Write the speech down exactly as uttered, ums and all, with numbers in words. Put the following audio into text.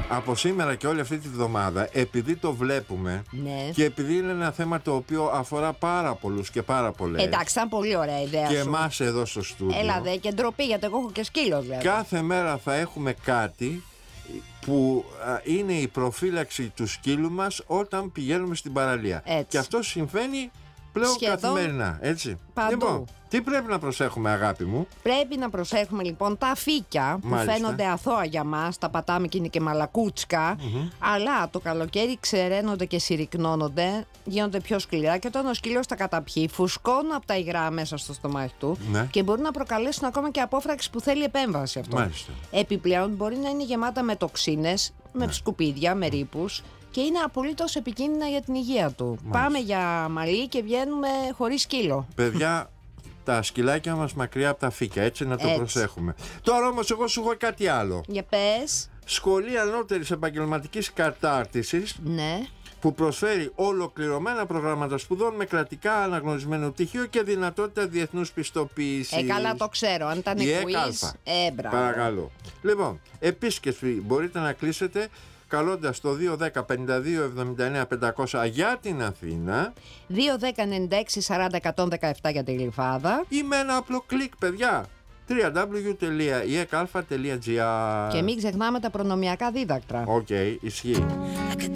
από σήμερα και όλη αυτή τη βδομάδα, επειδή το βλέπουμε, ναι, και επειδή είναι ένα θέμα το οποίο αφορά πάρα πολλούς και πάρα πολλές. Εντάξει, ήταν πολύ ωραία ιδέα. Και σου. εμάς εδώ στο στούντιο. Έλα δε, και ντροπή, γιατί εγώ έχω και σκύλο δηλαδή. Κάθε μέρα θα έχουμε κάτι που α, είναι η προφύλαξη του σκύλου μας όταν πηγαίνουμε στην παραλία. Έτσι. Και αυτό συμβαίνει πλέον σχεδόν καθημερινά, έτσι. παντού. Λοιπόν, τι πρέπει να προσέχουμε, αγάπη μου? Πρέπει να προσέχουμε λοιπόν τα αφύκια που Μάλιστα. φαίνονται αθώα για μας, τα πατάμε και είναι και μαλακούτσικα, Mm-hmm. αλλά το καλοκαίρι ξεραίνονται και συρρυκνώνονται, γίνονται πιο σκληρά και όταν ο σκύλος τα καταπιεί, φουσκώνουν από τα υγρά μέσα στο στομάχι του, Ναι. και μπορούν να προκαλέσουν ακόμα και απόφραξη που θέλει επέμβαση αυτό. Μάλιστα. Επιπλέον μπορεί να είναι γεμάτα με τοξίνες, με Ναι. σκουπίδια, με ρήπους, και είναι απολύτως επικίνδυνα για την υγεία του. Πάμε για μαλλί και βγαίνουμε χωρίς σκύλο. Παιδιά, τα σκυλάκια μας μακριά από τα φύκια, έτσι να το Έτσι. προσέχουμε. Τώρα όμως εγώ σου έχω κάτι άλλο. Για πες. Σχολή Ανώτερης Επαγγελματικής Κατάρτισης, Ναι. που προσφέρει ολοκληρωμένα προγράμματα σπουδών με κρατικά αναγνωρισμένο πτυχίο και δυνατότητα διεθνούς πιστοποίησης. Ε, καλά το ξέρω. Αν ήταν Η quiz. ΕΚΑΛΦΑ. Ε, μπράβο. Παρακαλώ. Λοιπόν, επίσκεψη μπορείτε να κλείσετε καλώντας το δύο ένα μηδέν πέντε δύο εβδομήντα εννέα πεντακόσια για την Αθήνα δύο ένα μηδέν ενενήντα έξι σαράντα εκατόν δεκαεπτά για τη Γλυφάδα. ή με ένα απλό κλικ, παιδιά. double-u double-u double-u τελεία η εκ αλφα τελεία τζι άρ. Και μην ξεχνάμε τα προνομιακά δίδακτρα. Οκ, okay, ισχύει.